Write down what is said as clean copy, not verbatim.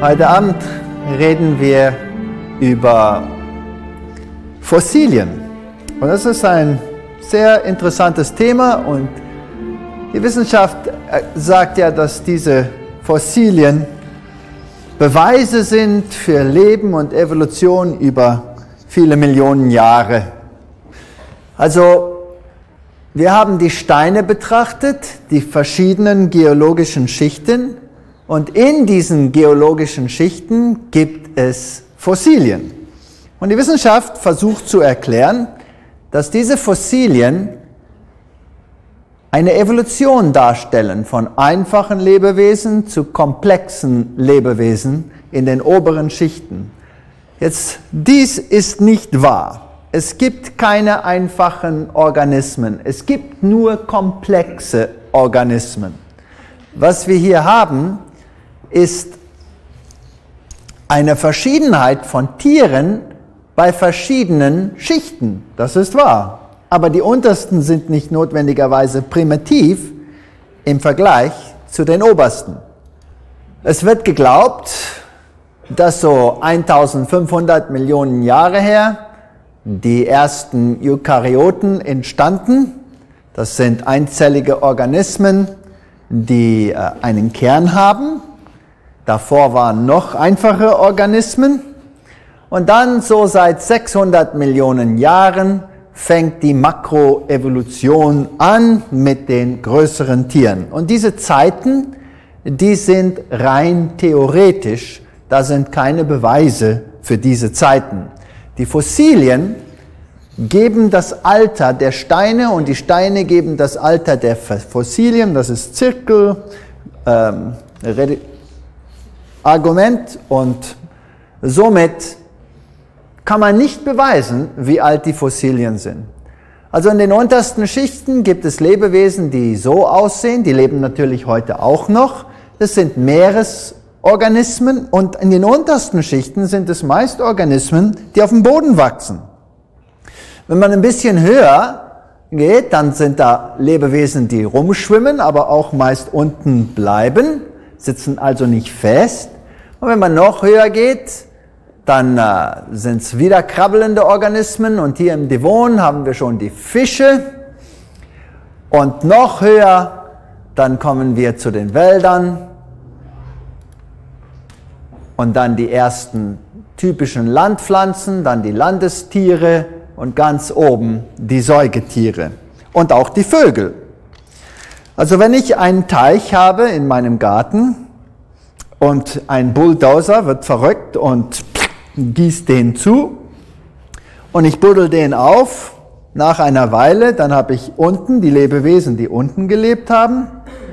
Heute Abend reden wir über Fossilien. Und das ist ein sehr interessantes Thema und die Wissenschaft sagt ja, dass diese Fossilien Beweise sind für Leben und Evolution über viele Millionen Jahre. Also wir haben die Steine betrachtet, die verschiedenen geologischen Schichten, und in diesen geologischen Schichten gibt es Fossilien. Und die Wissenschaft versucht zu erklären, dass diese Fossilien eine Evolution darstellen von einfachen Lebewesen zu komplexen Lebewesen in den oberen Schichten. Jetzt, dies ist nicht wahr. Es gibt keine einfachen Organismen. Es gibt nur komplexe Organismen. Was wir hier haben, ist eine Verschiedenheit von Tieren bei verschiedenen Schichten. Das ist wahr. Aber die untersten sind nicht notwendigerweise primitiv im Vergleich zu den obersten. Es wird geglaubt, dass so 1500 Millionen Jahre her die ersten Eukaryoten entstanden. Das sind einzellige Organismen, die einen Kern haben. Davor waren noch einfache Organismen. Und dann so seit 600 Millionen Jahren fängt die Makroevolution an mit den größeren Tieren. Und diese Zeiten, die sind rein theoretisch. Da sind keine Beweise für diese Zeiten. Die Fossilien geben das Alter der Steine und die Steine geben das Alter der Fossilien. Das ist Zirkel, Argument, und somit kann man nicht beweisen, wie alt die Fossilien sind. Also in den untersten Schichten gibt es Lebewesen, die so aussehen, die leben natürlich heute auch noch. Das sind Meeresorganismen, und in den untersten Schichten sind es meist Organismen, die auf dem Boden wachsen. Wenn man ein bisschen höher geht, dann sind da Lebewesen, die rumschwimmen, aber auch meist unten bleiben, sitzen also nicht fest. Und wenn man noch höher geht, dann sind es wieder krabbelnde Organismen, und hier im Devon haben wir schon die Fische. Und noch höher, dann kommen wir zu den Wäldern und dann die ersten typischen Landpflanzen, dann die Landestiere und ganz oben die Säugetiere und auch die Vögel. Also wenn ich einen Teich habe in meinem Garten und ein Bulldozer wird verrückt und gießt den zu und ich buddel den auf, nach einer Weile, dann habe ich unten die Lebewesen, die unten gelebt haben,